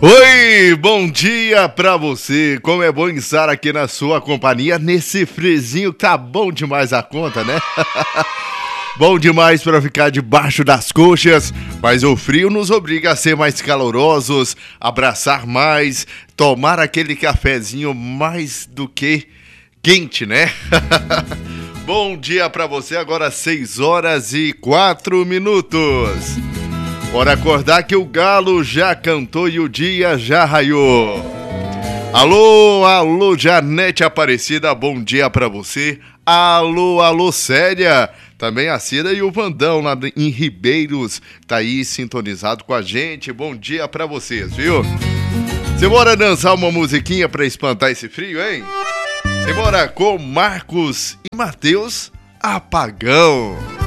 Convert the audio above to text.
Oi, bom dia pra você. Como é bom estar aqui na sua companhia nesse friozinho que tá bom demais a conta, né? Bom demais pra ficar debaixo das coxas, mas o frio nos obriga a ser mais calorosos, abraçar mais, tomar aquele cafezinho mais do que quente, né? Bom dia pra você, agora 6h04. Bora acordar que o galo já cantou e o dia já raiou. Alô, alô, Janete Aparecida, bom dia pra você. Alô, alô, Célia. Também a Cida e o Vandão lá em Ribeiros, tá aí sintonizado com a gente. Bom dia pra vocês, viu? Simbora dançar uma musiquinha pra espantar esse frio, hein? Simbora com Marcos e Matheus Apagão.